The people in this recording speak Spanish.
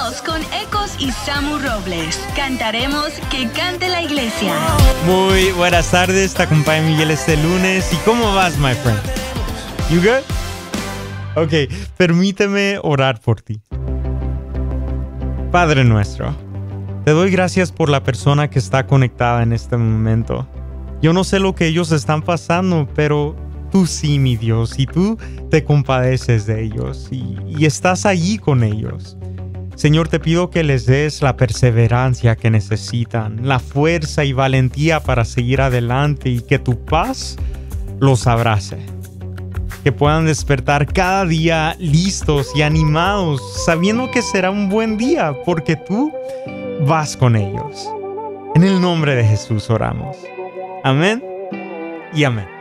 Continuamos con Ecos y Samu Robles. Cantaremos Que Cante la Iglesia. Muy buenas tardes, te acompaña Miguel este lunes. ¿Y cómo vas, my friend? You good? Ok, permíteme orar por ti. Padre nuestro, te doy gracias por la persona que está conectada en este momento. Yo no sé lo que ellos están pasando, pero tú sí, mi Dios, y tú te compadeces de ellos y estás allí con ellos. Señor, te pido que les des la perseverancia que necesitan, la fuerza y valentía para seguir adelante y que tu paz los abrace. Que puedan despertar cada día listos y animados, sabiendo que será un buen día porque tú vas con ellos. En el nombre de Jesús oramos. Amén y amén.